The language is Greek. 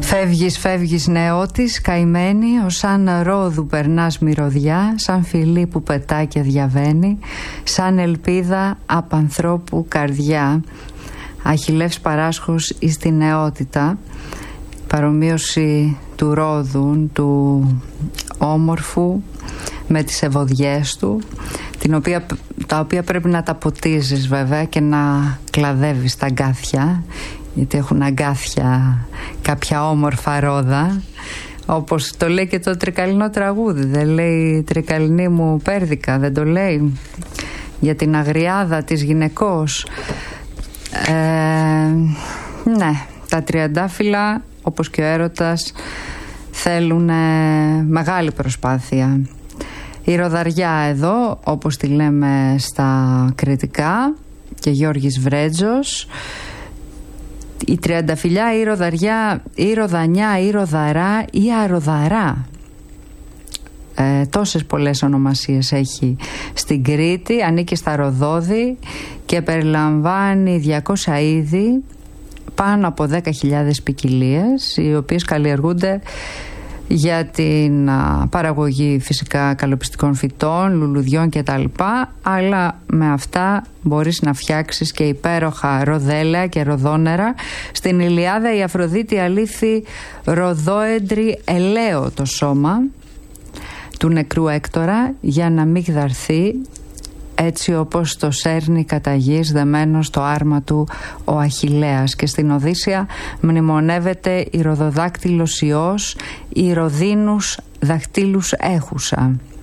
Φεύγεις, φεύγεις νεότης, καημένη, ως σαν ρόδου περνάς μυρωδιά, σαν φιλί που πετά και διαβαίνει, σαν ελπίδα απ' ανθρώπου καρδιά. Αχιλλεύς Παράσχος εις τη νεότητα, παρομοίωση του ρόδου, του όμορφου με τις ευωδιές του, τα οποία πρέπει να τα ποτίζεις βέβαια και να κλαδεύεις τα αγκάθια, γιατί έχουν αγκάθια κάποια όμορφα ρόδα, όπως το λέει και το τρικαλινό τραγούδι. Δεν λέει «Τρικαλινή μου πέρδικα», δεν το λέει για την αγριάδα της γυναικός. Ναι, τα τριαντάφυλλα όπως και ο έρωτας θέλουν μεγάλη προσπάθεια. Η ροδαριά εδώ, όπως τη λέμε στα κριτικά, και Γιώργης Βρέτζος, η τριανταφυλλιά, η ροδαριά, η ροδανιά, η ροδαρά ή αροδαρά. Τόσες πολλές ονομασίες έχει στην Κρήτη, ανήκει στα Ροδόδη και περιλαμβάνει 200 είδη, πάνω από 10.000 ποικιλίες, οι οποίες καλλιεργούνται για την παραγωγή φυσικά καλοπιστικών φυτών, λουλουδιών κτλ. Αλλά με αυτά μπορείς να φτιάξεις και υπέροχα ροδέλαια και ροδόνερα. Στην Ηλιάδα η Αφροδίτη αλήθη ροδόεντρη ελαίο το σώμα του νεκρού Έκτορα για να μην γδαρθεί, έτσι όπως το σέρνει κατά γης δεμένο στο άρμα του ο Αχιλλέας. Και στην Οδύσσεια μνημονεύεται η ροδοδάκτυλος Υιός, η ροδίνους δαχτύλους έχουσα.